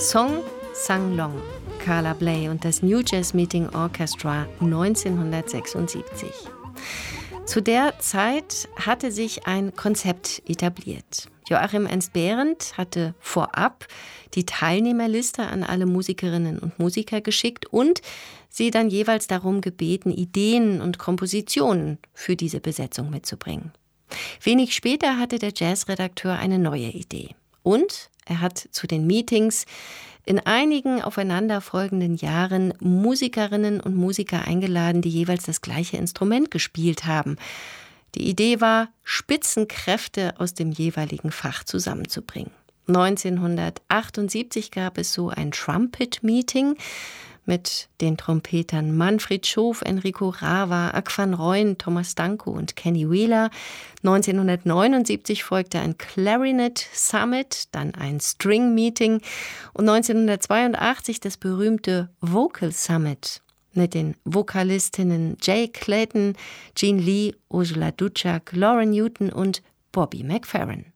Song Sang Long, Carla Bley und das New Jazz Meeting Orchestra 1976. Zu der Zeit hatte sich ein Konzept etabliert. Joachim Ernst Behrendt hatte vorab die Teilnehmerliste an alle Musikerinnen und Musiker geschickt und sie dann jeweils darum gebeten, Ideen und Kompositionen für diese Besetzung mitzubringen. Wenig später hatte der Jazzredakteur eine neue Idee. Und er hat zu den Meetings in einigen aufeinanderfolgenden Jahren Musikerinnen und Musiker eingeladen, die jeweils das gleiche Instrument gespielt haben. Die Idee war, Spitzenkräfte aus dem jeweiligen Fach zusammenzubringen. 1978 gab es so ein Trumpet-Meeting mit den Trompetern Manfred Schof, Enrico Rava, Ak van Rooyen, Thomas Danko und Kenny Wheeler. 1979 folgte ein Clarinet Summit, dann ein String Meeting und 1982 das berühmte Vocal Summit mit den Vokalistinnen Jay Clayton, Gene Lee, Ursula Ducak, Lauren Newton und Bobby McFerrin.